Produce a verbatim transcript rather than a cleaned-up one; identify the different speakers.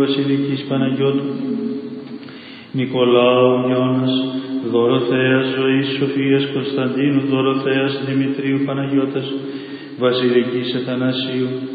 Speaker 1: Βασιλικής Παναγιώτου, Νικολάου Γιώνας, Δωροθέας Ζωής Σοφίας Κωνσταντίνου, Δωροθέας Δημητρίου Παναγιώτας, Βασιλικής Αθανασίου,